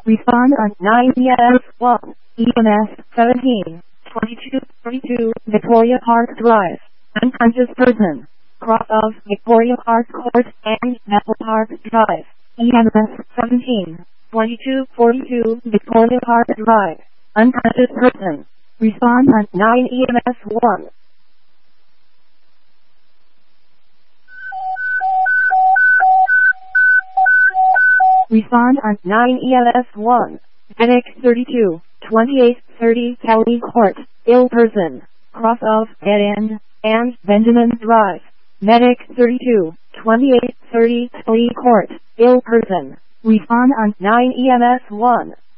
Respond on 9 EMS 1, EMS 17, 2232, Victoria Park Drive. Unconscious person. Cross of Victoria Park Court and Maple Park Drive. EMS 17, 2242, Victoria Park Drive. Unconscious person. Respond on 9 EMS 1. Respond on 9 EMS 1. Medic 32, 2830 Kelly Court, ill person. Cross of Dead End and Benjamin Drive. Medic 32, 2830 Kelly Court, ill person. Respond on 9 EMS 1.